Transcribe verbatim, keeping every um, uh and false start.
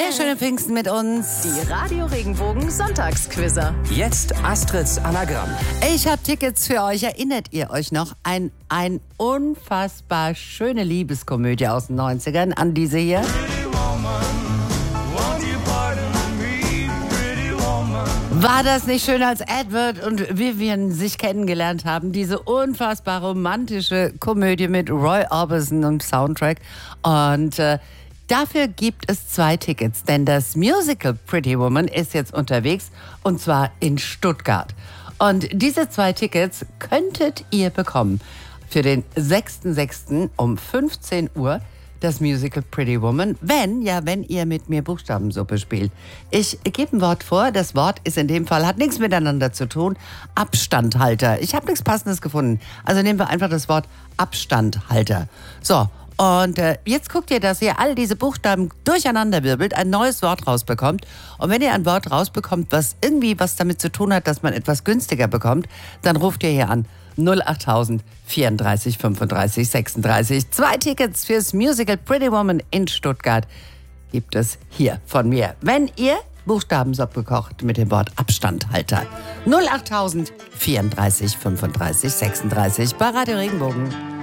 Sehr schöne Pfingsten mit uns. Die Radio Regenbogen Sonntagsquizzer. Jetzt Astrids Anagramm. Ich habe Tickets für euch. Erinnert ihr euch noch ein, ein unfassbar schöne Liebeskomödie aus den neunzigern an diese hier? War das nicht schön, als Edward und Vivian sich kennengelernt haben? Diese unfassbar romantische Komödie mit Roy Orbison und Soundtrack. Und äh, dafür gibt es zwei Tickets, denn das Musical Pretty Woman ist jetzt unterwegs und zwar in Stuttgart. Und diese zwei Tickets könntet ihr bekommen für den sechsten sechsten um fünfzehn Uhr. Das Musical Pretty Woman, wenn, ja, wenn ihr mit mir Buchstabensuppe spielt. Ich gebe ein Wort vor, das Wort ist in dem Fall, hat nichts miteinander zu tun, Abstandhalter. Ich habe nichts Passendes gefunden, also nehmen wir einfach das Wort Abstandhalter. So, und äh, jetzt guckt ihr, dass ihr all diese Buchstaben durcheinander wirbelt, ein neues Wort rausbekommt. Und wenn ihr ein Wort rausbekommt, was irgendwie was damit zu tun hat, dass man etwas günstiger bekommt, dann ruft ihr hier an. null achttausend vierunddreißig fünfunddreißig sechsunddreißig. Zwei Tickets fürs Musical Pretty Woman in Stuttgart gibt es hier von mir. Wenn ihr Buchstabensuppe kocht mit dem Wort Abstandhalter. null achttausend vierunddreißig fünfunddreißig sechsunddreißig bei Radio Regenbogen.